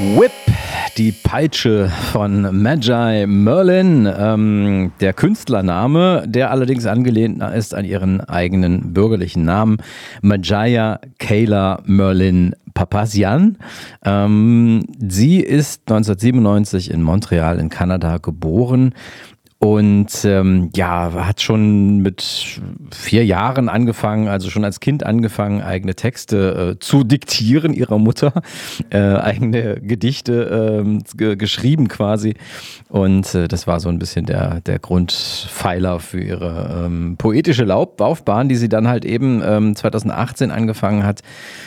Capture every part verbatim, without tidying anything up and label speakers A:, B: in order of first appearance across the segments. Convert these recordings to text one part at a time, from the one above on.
A: Whip, die Peitsche von Magi Merlin, ähm, der Künstlername, der allerdings angelehnt ist an ihren eigenen bürgerlichen Namen, Majaia Kayla Merlin Papazian. Ähm, sie ist neunzehnhundertsiebenundneunzig in Montreal in Kanada geboren. Und ähm, ja, hat schon mit vier Jahren angefangen, also schon als Kind angefangen, eigene Texte äh, zu diktieren ihrer Mutter, äh, eigene Gedichte äh, g- geschrieben quasi. Und äh, das war so ein bisschen der, der Grundpfeiler für ihre ähm, poetische Lauf- Laufbahn, die sie dann halt eben ähm, zweitausendachtzehn angefangen hat,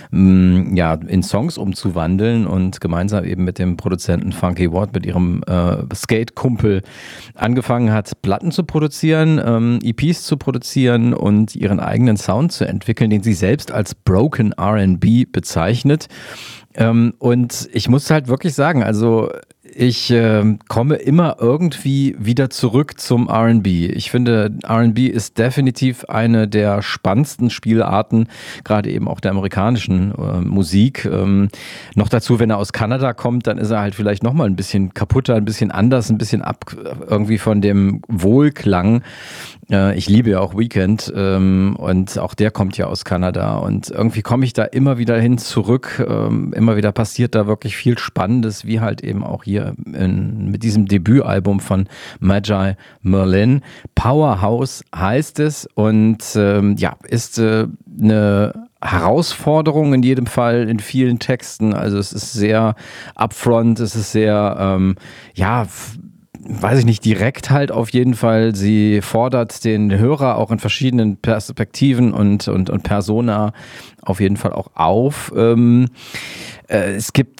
A: mh, ja, in Songs umzuwandeln und gemeinsam eben mit dem Produzenten Funky Watt, mit ihrem äh, Skate-Kumpel angefangen hat, Platten zu produzieren, ähm, E Ps zu produzieren und ihren eigenen Sound zu entwickeln, den sie selbst als Broken R and B bezeichnet. Ähm, und ich muss halt wirklich sagen, also ich äh, komme immer irgendwie wieder zurück zum R and B. Ich finde, R and B ist definitiv eine der spannendsten Spielarten, gerade eben auch der amerikanischen äh, Musik. Ähm, noch dazu, wenn er aus Kanada kommt, dann ist er halt vielleicht nochmal ein bisschen kaputter, ein bisschen anders, ein bisschen ab irgendwie von dem Wohlklang. Äh, ich liebe ja auch Weekend ähm, und auch der kommt ja aus Kanada und irgendwie komme ich da immer wieder hin zurück. Ähm, immer wieder passiert da wirklich viel Spannendes, wie halt eben auch hier in, mit diesem Debütalbum von Magi Merlin. Powerhouse heißt es und ähm, ja, ist äh, eine Herausforderung in jedem Fall in vielen Texten. Also es ist sehr upfront, es ist sehr, ähm, ja, f- weiß ich nicht, direkt halt auf jeden Fall. Sie fordert den Hörer auch in verschiedenen Perspektiven und, und, und Persona auf jeden Fall auch auf. Ähm, äh, es gibt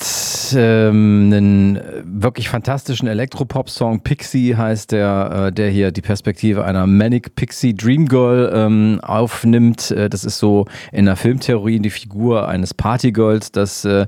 A: ähm, einen wirklich fantastischen Elektropop-Song, Pixie heißt der, äh, der hier die Perspektive einer Manic Pixie Dream Girl ähm, aufnimmt. Äh, das ist so in der Filmtheorie die Figur eines Partygirls, das äh,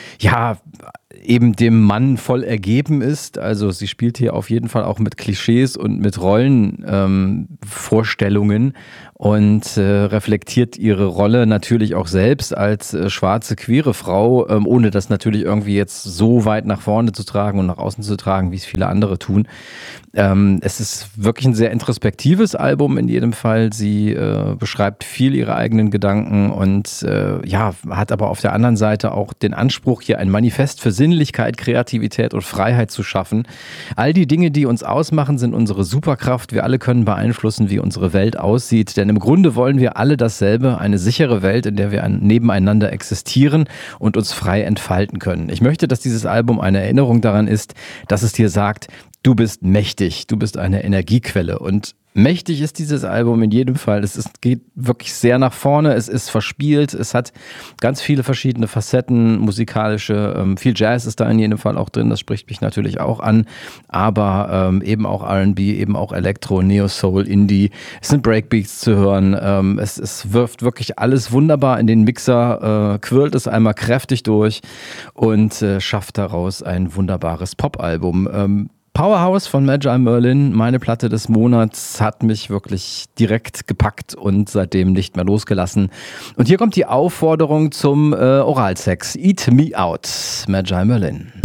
A: ja eben dem Mann voll ergeben ist. Also sie spielt hier auf jeden Fall auch mit Klischees und mit Rollenvorstellungen ähm, Vorstellungen und äh, reflektiert ihre Rolle natürlich auch selbst als äh, schwarze, queere Frau, ähm, ohne das natürlich irgendwie jetzt so weit nach vorne zu tragen und nach außen zu tragen, wie es viele andere tun. Ähm, es ist wirklich ein sehr introspektives Album in jedem Fall. Sie äh, beschreibt viel ihre eigenen Gedanken und äh, ja, hat aber auf der anderen Seite auch den Anspruch, hier ein Manifest für Sinnlichkeit, Kreativität und Freiheit zu schaffen. All die Dinge, die uns ausmachen, sind unsere Superkraft. Wir alle können beeinflussen, wie unsere Welt aussieht, denn im Grunde wollen wir alle dasselbe, eine sichere Welt, in der wir ein- nebeneinander existieren und uns frei entfalten können. Ich möchte, dass dieses Album eine Erinnerung daran ist, dass es dir sagt, du bist mächtig, du bist eine Energiequelle und mächtig ist dieses Album in jedem Fall. Es ist, geht wirklich sehr nach vorne, es ist verspielt, es hat ganz viele verschiedene Facetten, musikalische, ähm, viel Jazz ist da in jedem Fall auch drin, das spricht mich natürlich auch an, aber ähm, eben auch R and B, eben auch Elektro, Neo Soul, Indie, es sind Breakbeats zu hören, ähm, es, es wirft wirklich alles wunderbar in den Mixer, äh, quirlt es einmal kräftig durch und äh, schafft daraus ein wunderbares Popalbum. Ähm, Powerhouse von Magi Merlin, meine Platte des Monats, hat mich wirklich direkt gepackt und seitdem nicht mehr losgelassen. Und hier kommt die Aufforderung zum äh, Oralsex. Eat me out, Magi Merlin.